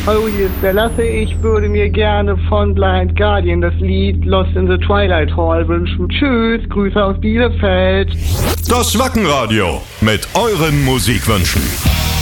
Hallo, hier ist der Lasse. Ich würde mir gerne von Blind Guardian das Lied Lost in the Twilight Hall wünschen. Tschüss, Grüße aus Bielefeld. Das Wackenradio mit euren Musikwünschen.